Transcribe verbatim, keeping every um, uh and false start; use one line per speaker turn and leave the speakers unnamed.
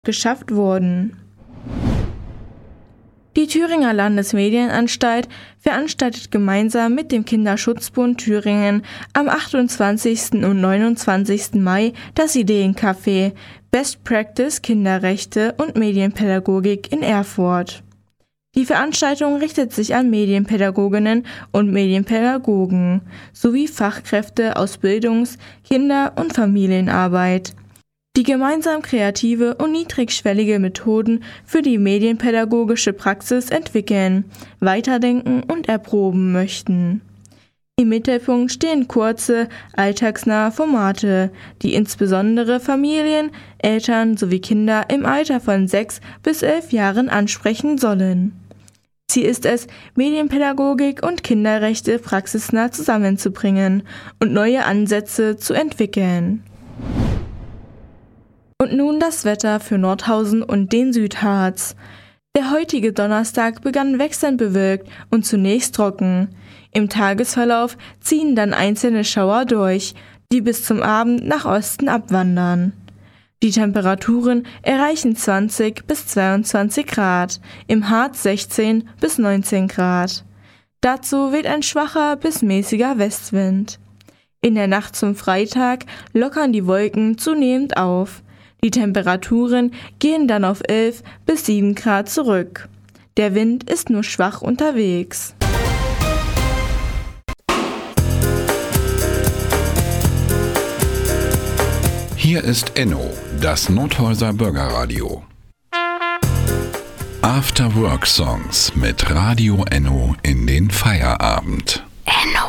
geschafft wurden. Die Thüringer Landesmedienanstalt veranstaltet gemeinsam mit dem Kinderschutzbund Thüringen am achtundzwanzigsten und neunundzwanzigsten Mai das Ideencafé Best Practice Kinderrechte und Medienpädagogik in Erfurt. Die Veranstaltung richtet sich an Medienpädagoginnen und Medienpädagogen sowie Fachkräfte aus Bildungs-, Kinder- und Familienarbeit, die gemeinsam kreative und niedrigschwellige Methoden für die medienpädagogische Praxis entwickeln, weiterdenken und erproben möchten. Im Mittelpunkt stehen kurze, alltagsnahe Formate, die insbesondere Familien, Eltern sowie Kinder im Alter von sechs bis elf Jahren ansprechen sollen. Ziel ist es, Medienpädagogik und Kinderrechte praxisnah zusammenzubringen und neue Ansätze zu entwickeln. Und nun das Wetter für Nordhausen und den Südharz. Der heutige Donnerstag begann wechselnd bewölkt und zunächst trocken. Im Tagesverlauf ziehen dann einzelne Schauer durch, die bis zum Abend nach Osten abwandern. Die Temperaturen erreichen zwanzig bis zweiundzwanzig Grad, im Harz sechzehn bis neunzehn Grad. Dazu weht ein schwacher bis mäßiger Westwind. In der Nacht zum Freitag lockern die Wolken zunehmend auf. Die Temperaturen gehen dann auf elf bis sieben Grad zurück. Der Wind ist nur schwach unterwegs.
Hier ist Enno, das Nordhäuser Bürgerradio. After Work Songs mit Radio Enno in den Feierabend. Enno.